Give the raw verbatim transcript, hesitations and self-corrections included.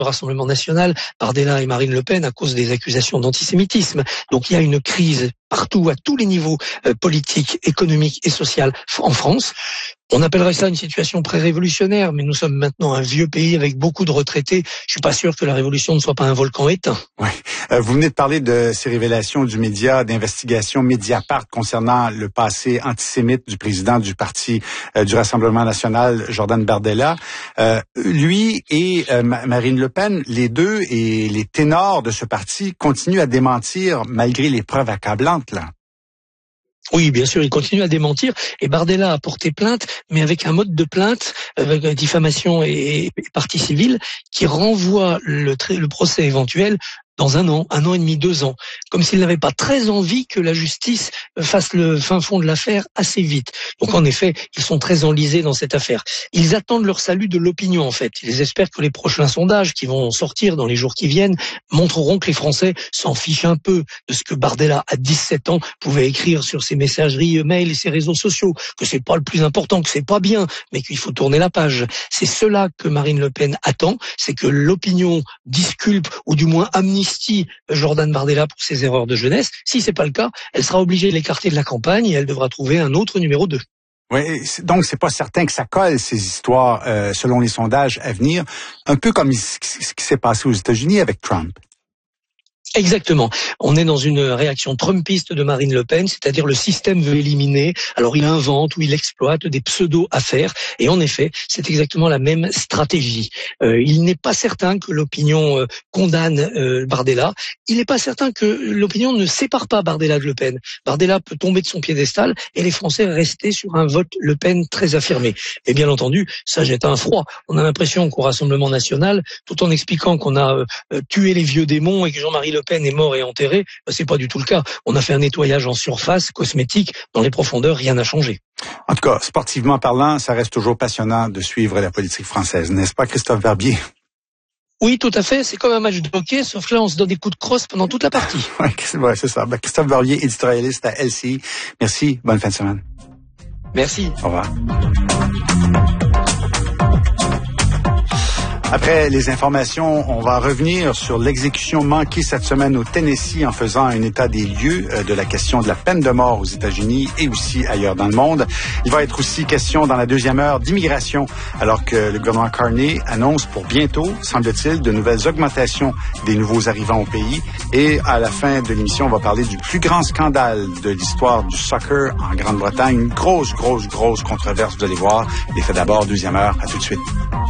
Rassemblement national, Bardella et Marine Le Pen, à cause des accusations d'antisémitisme. Donc il y a une crise partout, à tous les niveaux euh, politiques, économiques et sociaux en France. On appellerait ça une situation pré-révolutionnaire, mais nous sommes maintenant un vieux pays avec beaucoup de retraités. Je suis pas sûr que la révolution ne soit pas un volcan éteint. Oui. Euh, vous venez de parler de ces révélations du média, d'investigation Mediapart concernant le passé antisémite du président du parti euh, du Rassemblement national, Jordan Bardella. Euh, lui et euh, Marine Le Pen, les deux et les ténors de ce parti continuent à démentir malgré les preuves accablantes, là. Oui, bien sûr, il continue à démentir et Bardella a porté plainte, mais avec un mode de plainte, avec diffamation et, et partie civile, qui renvoie le, le procès éventuel dans un an, un an et demi, deux ans, comme s'il n'avait pas très envie que la justice fasse le fin fond de l'affaire assez vite. Donc en effet, ils sont très enlisés dans cette affaire. Ils attendent leur salut de l'opinion en fait. Ils espèrent que les prochains sondages qui vont sortir dans les jours qui viennent montreront que les Français s'en fichent un peu de ce que Bardella, à dix-sept ans, pouvait écrire sur ses messageries mail et ses réseaux sociaux, que c'est pas le plus important, que c'est pas bien, mais qu'il faut tourner la page. C'est cela que Marine Le Pen attend, c'est que l'opinion disculpe ou du moins amnistie Jordan Bardella pour ses erreurs de jeunesse. Si c'est pas le cas, elle sera obligée de l'écarter de la campagne et elle devra trouver un autre numéro deux. Oui, donc c'est pas certain que ça colle, ces histoires, euh, selon les sondages à venir, un peu comme ce qui s'est passé aux États-Unis avec Trump. Exactement. On est dans une réaction trumpiste de Marine Le Pen, c'est-à-dire le système veut éliminer, alors il invente ou il exploite des pseudo-affaires, et en effet, c'est exactement la même stratégie. Euh, il n'est pas certain que l'opinion euh, condamne euh, Bardella, il n'est pas certain que l'opinion ne sépare pas Bardella de Le Pen. Bardella peut tomber de son piédestal et les Français rester sur un vote Le Pen très affirmé. Et bien entendu, ça jette un froid. On a l'impression qu'au Rassemblement national, tout en expliquant qu'on a euh, tué les vieux démons et que Jean-Marie Le Le Pen est mort et enterré, c'est pas du tout le cas. On a fait un nettoyage en surface, cosmétique, dans les profondeurs, rien n'a changé. En tout cas, sportivement parlant, ça reste toujours passionnant de suivre la politique française, n'est-ce pas, Christophe Barbier? Oui, tout à fait. C'est comme un match de hockey, sauf que là, on se donne des coups de crosse pendant toute la partie. Oui, ouais, c'est ça. Ben, Christophe Barbier, éditorialiste à L C I. Merci. Bonne fin de semaine. Merci. Au revoir. Après les informations, on va revenir sur l'exécution manquée cette semaine au Tennessee en faisant un état des lieux de la question de la peine de mort aux États-Unis et aussi ailleurs dans le monde. Il va être aussi question dans la deuxième heure d'immigration, alors que le gouvernement Carney annonce pour bientôt, semble-t-il, de nouvelles augmentations des nouveaux arrivants au pays. Et à la fin de l'émission, on va parler du plus grand scandale de l'histoire du soccer en Grande-Bretagne. Une grosse, grosse, grosse controverse, vous allez voir. Les faits d'abord, deuxième heure. À tout de suite.